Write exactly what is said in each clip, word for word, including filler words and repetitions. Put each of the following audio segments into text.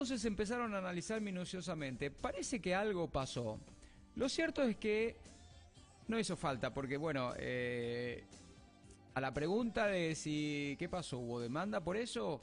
Entonces empezaron a analizar minuciosamente. Parece que algo pasó. Lo cierto es que no hizo falta, porque bueno, eh, a la pregunta de si qué pasó, ¿hubo demanda por eso?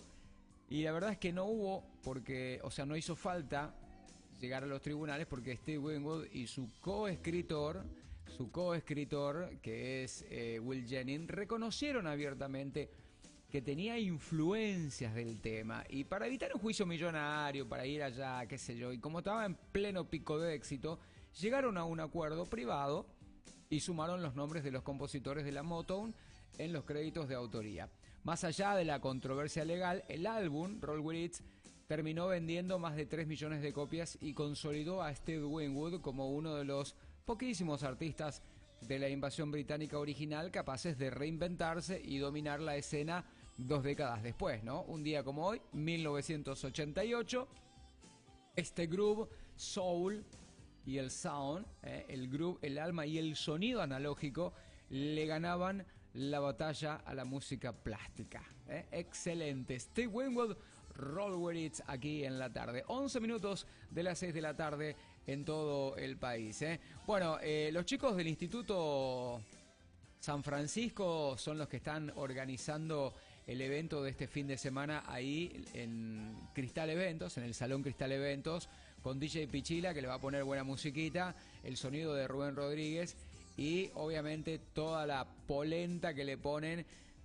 Y la verdad es que no hubo, porque, o sea, no hizo falta llegar a los tribunales porque Steve Winwood y su coescritor, su coescritor, que es eh, Will Jennings, reconocieron abiertamente que tenía influencias del tema, y para evitar un juicio millonario, para ir allá, qué sé yo, y como estaba en pleno pico de éxito, llegaron a un acuerdo privado y sumaron los nombres de los compositores de la Motown en los créditos de autoría. Más allá de la controversia legal, el álbum Roll With It terminó vendiendo más de tres millones de copias y consolidó a Steve Winwood como uno de los poquísimos artistas de la invasión británica original capaces de reinventarse y dominar la escena dos décadas después, ¿no? Un día como hoy, mil novecientos ochenta y ocho, este groove, soul y el sound, eh, el groove, el alma y el sonido analógico le ganaban la batalla a la música plástica. ¿eh? Excelente. Steve Winwood, Roll With It, aquí en la tarde. once minutos de las seis de la tarde en todo el país. ¿eh? Bueno, eh, los chicos del Instituto San Francisco son los que están organizando el evento de este fin de semana ahí en Cristal Eventos, en el Salón Cristal Eventos, con D J Pichila, que le va a poner buena musiquita, el sonido de Rubén Rodríguez y obviamente toda la polenta que le ponen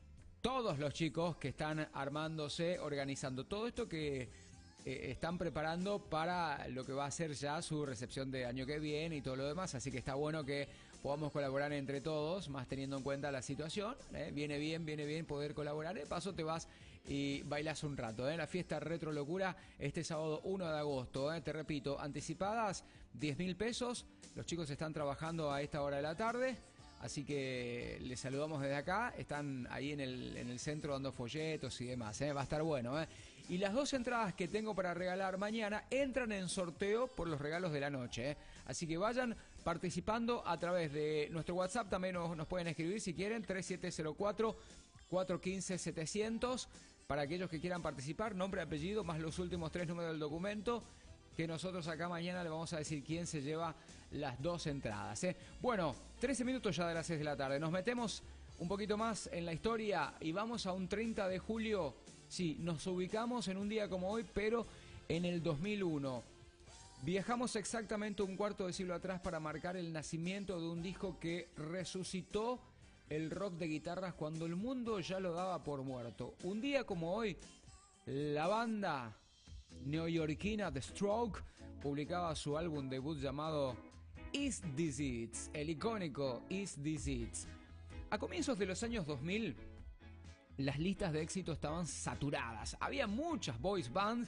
todos los chicos que están armándose, organizando todo esto que eh, están preparando para lo que va a ser ya su recepción de año que viene y todo lo demás. Así que está bueno que podamos colaborar entre todos, más teniendo en cuenta la situación. ¿eh? Viene bien, viene bien poder colaborar. De paso te vas y bailas un rato. ¿eh? La fiesta Retro Locura este sábado uno de agosto. ¿eh? Te repito, anticipadas diez mil pesos. Los chicos están trabajando a esta hora de la tarde. Así que les saludamos desde acá. Están ahí en el, en el centro dando folletos y demás. ¿eh? Va a estar bueno. ¿eh? Y las dos entradas que tengo para regalar mañana entran en sorteo por los regalos de la noche. ¿eh? Así que vayan participando a través de nuestro WhatsApp. También nos, nos pueden escribir si quieren. tres siete cero cuatro, cuatro uno cinco, setecientos. Para aquellos que quieran participar. Nombre, apellido, más los últimos tres números del documento. Que nosotros acá mañana le vamos a decir quién se lleva las dos entradas. ¿eh? Bueno, trece minutos ya de las seis de la tarde. Nos metemos un poquito más en la historia y vamos a un treinta de julio. Sí, nos ubicamos en un día como hoy, pero en el dos mil uno. Viajamos exactamente un cuarto de siglo atrás para marcar el nacimiento de un disco que resucitó el rock de guitarras cuando el mundo ya lo daba por muerto. Un día como hoy, la banda neoyorquina The Stroke publicaba su álbum debut llamado Is This It, el icónico Is This It. A comienzos de los años dos mil, las listas de éxito estaban saturadas. Había muchas boys bands,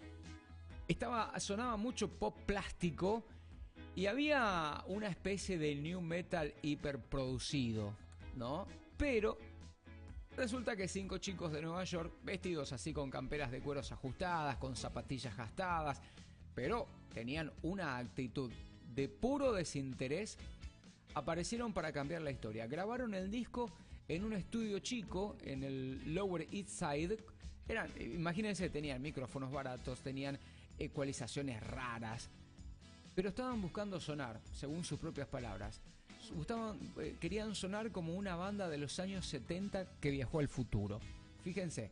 estaba, sonaba mucho pop plástico y había una especie de new metal hiperproducido, ¿no? Pero resulta que cinco chicos de Nueva York, vestidos así con camperas de cueros ajustadas, con zapatillas gastadas, pero tenían una actitud de puro desinterés, aparecieron para cambiar la historia. Grabaron el disco en un estudio chico en el Lower East Side. Eran, imagínense, tenían micrófonos baratos, tenían ecualizaciones raras, pero estaban buscando sonar, según sus propias palabras. Gustaban, eh, querían sonar como una banda de los años setenta que viajó al futuro. Fíjense,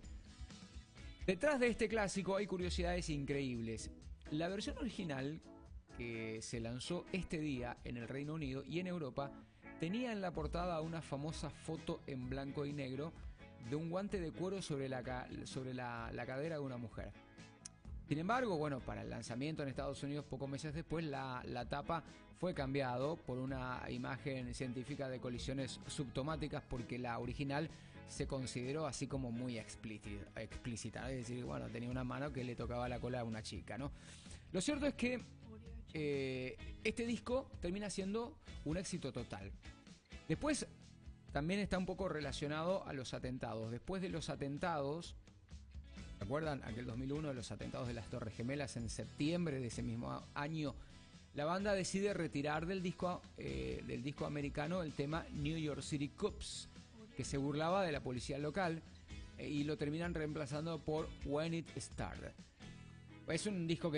detrás de este clásico hay curiosidades increíbles. La versión original que se lanzó este día en el Reino Unido y en Europa tenía en la portada una famosa foto en blanco y negro de un guante de cuero sobre la, sobre la, la cadera de una mujer. Sin embargo, bueno, para el lanzamiento en Estados Unidos pocos meses después, la, la tapa fue cambiado por una imagen científica de colisiones subtomáticas porque la original se consideró así como muy explícita, explícita, es decir, bueno, tenía una mano que le tocaba la cola a una chica, ¿no? Lo cierto es que eh, este disco termina siendo un éxito total. Después también está un poco relacionado a los atentados. Después de los atentados, ¿recuerdan aquel dos mil uno de los atentados de las Torres Gemelas en septiembre de ese mismo año? La banda decide retirar del disco, eh, del disco americano el tema New York City Cops, que se burlaba de la policía local, eh, y lo terminan reemplazando por When It Started. es un disco que